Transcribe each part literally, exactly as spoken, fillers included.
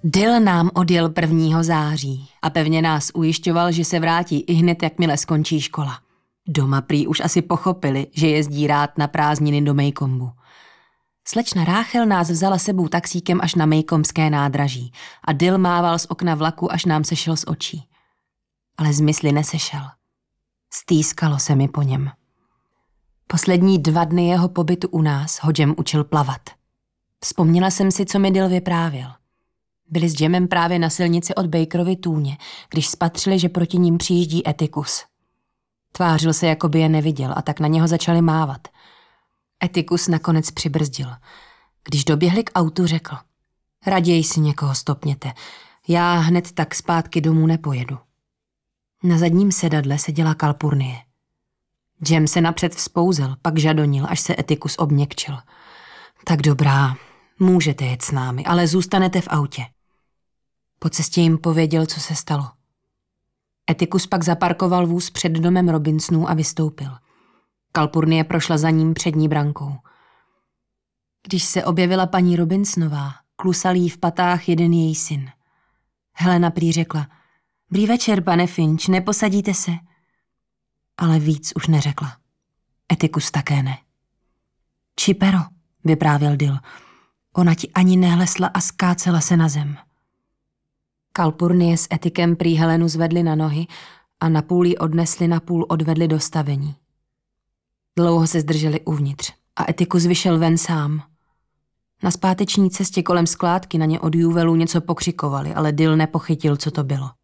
Dill nám odjel prvního září a pevně nás ujišťoval, že se vrátí ihned, jakmile skončí škola. Doma prý už asi pochopili, že jezdí rád na prázdniny do Maycombu. Slečna Ráchel nás vzala sebou taxíkem až na Maycombské nádraží a Dill mával z okna vlaku, až nám sešel z očí. Ale z mysli nesešel. Stýskalo se mi po něm. Poslední dva dny jeho pobytu u nás ho Jem učil plavat. Vzpomněla jsem si, co mi Dill vyprávěl. Byli s Jemem právě na silnici od Bakerovy tůně, když spatřili, že proti ním přijíždí Atticus. Tvářil se, jako by je neviděl, a tak na něho začali mávat. Atticus nakonec přibrzdil. Když doběhli k autu, řekl: raději si někoho stopněte, já hned tak zpátky domů nepojedu. Na zadním sedadle seděla Kalpurnie. Jem se napřed vzpouzel, pak žadonil, až se Atticus obměkčil. Tak dobrá, můžete jet s námi, ale zůstanete v autě. Po cestě jim pověděl, co se stalo. Atticus pak zaparkoval vůz před domem Robinsonů a vystoupil. Kalpurnie prošla za ním přední brankou. Když se objevila paní Robinsonová, klusal jí v patách jeden její syn. Helena prý řekla: Dobrý večer, pane Finch, neposadíte se? Ale víc už neřekla. Atticus také ne. Čipero, vyprávěl Dill, ona ti ani nehlesla a skácela se na zem. Kalpurnie s Etikem prý Helenu zvedli na nohy a napůl ji odnesli, napůl odvedli do stavení. Dlouho se zdrželi uvnitř a Atticus vyšel ven sám. Na zpáteční cestě kolem skládky na ně od Juvelu něco pokřikovali, ale Dill nepochytil, co to bylo.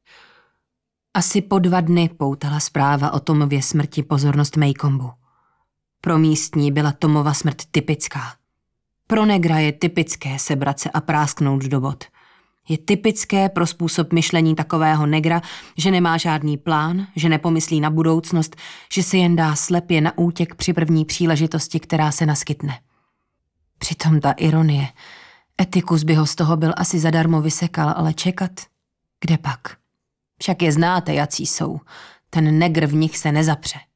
Asi po dva dny poutala zpráva o Tomově smrti pozornost Maycombu. Pro místní byla Tomova smrt typická. Pro negra je typické sebrat se a prásknout do bod. Je typické pro způsob myšlení takového negra, že nemá žádný plán, že nepomyslí na budoucnost, že se jen dá slepě na útěk při první příležitosti, která se naskytne. Přitom ta ironie. Atticus by ho z toho byl asi zadarmo vysekal, ale čekat? Kde pak? Však je znáte, jací jsou. Ten negr v nich se nezapře.